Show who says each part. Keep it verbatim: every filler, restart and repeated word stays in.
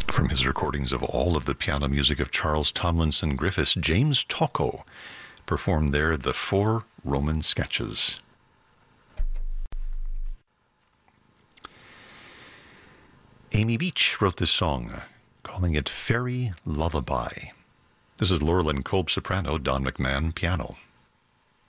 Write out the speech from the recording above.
Speaker 1: From his recordings of all of the piano music of Charles Tomlinson Griffiths, James Tocco performed there the Four Roman Sketches. Amy Beach wrote this song, calling it Fairy Lullaby. This is Laurelyn Kolb soprano, Don McMahon piano.